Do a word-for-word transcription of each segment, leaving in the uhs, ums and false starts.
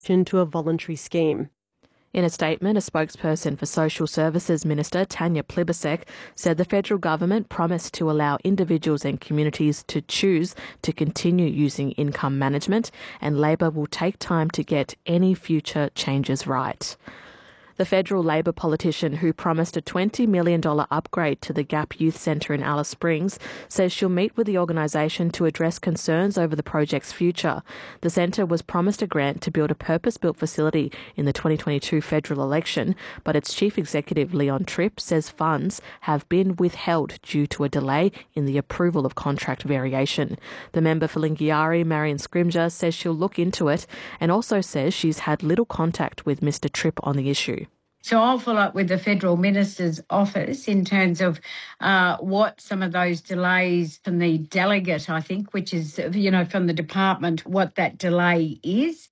to a voluntary scheme. In a statement, a spokesperson for Social Services Minister Tanya Plibersek said the federal government promised to allow individuals and communities to choose to continue using income management, and Labor will take time to get any future changes right. The federal Labor politician who promised a twenty million dollars upgrade to the Gap Youth Centre in Alice Springs says she'll meet with the organisation to address concerns over the project's future. The centre was promised a grant to build a purpose-built facility in the twenty twenty-two federal election, but its chief executive, Leon Tripp, says funds have been withheld due to a delay in the approval of contract variation. The member for Lingiari, Marion Scrimger, says she'll look into it and also says she's had little contact with Mister Tripp on the issue. So I'll follow up with the Federal Minister's office in terms of uh, what some of those delays from the delegate, I think, which is, you know, from the department, what that delay is.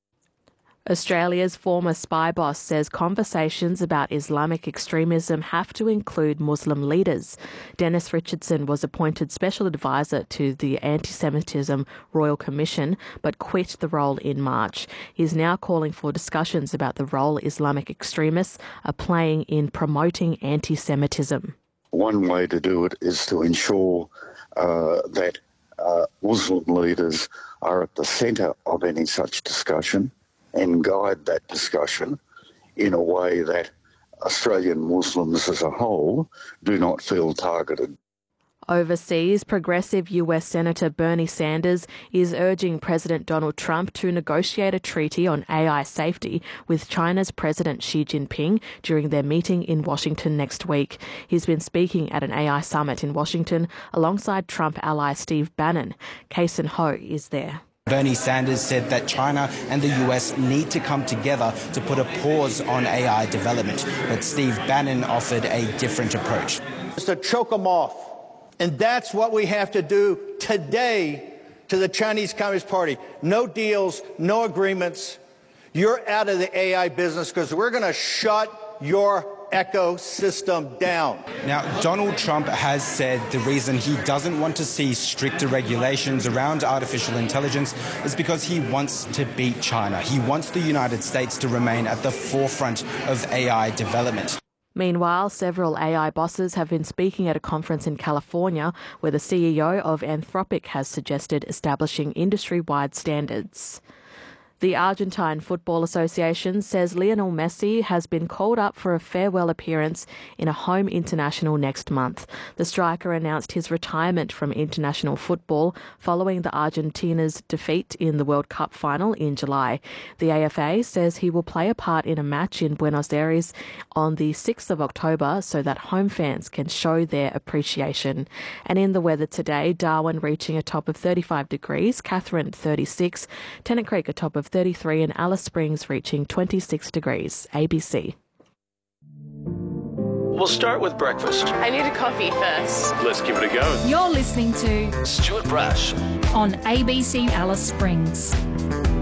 Australia's former spy boss says conversations about Islamic extremism have to include Muslim leaders. Dennis Richardson was appointed special advisor to the Anti-Semitism Royal Commission, but quit the role in March. He's now calling for discussions about the role Islamic extremists are playing in promoting anti-Semitism. One way to do it is to ensure uh, that uh, Muslim leaders are at the centre of any such discussion, and guide that discussion in a way that Australian Muslims as a whole do not feel targeted. Overseas, progressive U S Senator Bernie Sanders is urging President Donald Trump to negotiate a treaty on A I safety with China's President Xi Jinping during their meeting in Washington next week. He's been speaking at an A I summit in Washington alongside Trump ally Steve Bannon. Kason Ho is there. Bernie Sanders said that China and the U S need to come together to put a pause on A I development, but Steve Bannon offered a different approach. Just to choke them off. And that's what we have to do today to the Chinese Communist Party. No deals, no agreements. You're out of the A I business because we're going to shut your ecosystem down. Now, Donald Trump has said the reason he doesn't want to see stricter regulations around artificial intelligence is because he wants to beat China. He wants the United States to remain at the forefront of A I development. Meanwhile, several A I bosses have been speaking at a conference in California where the C E O of Anthropic has suggested establishing industry-wide standards. The Argentine Football Association says Lionel Messi has been called up for a farewell appearance in a home international next month. The striker announced his retirement from international football following the Argentina's defeat in the World Cup final in July. The A F A says he will play a part in a match in Buenos Aires on the sixth of October so that home fans can show their appreciation. And in the weather today, Darwin reaching a top of thirty-five degrees, Katherine thirty-six, Tennant Creek a top of thirty-three and Alice Springs reaching twenty-six degrees. A B C. We'll start with breakfast. I need a coffee first. Let's give it a go. You're listening to Stuart Brash on A B C Alice Springs.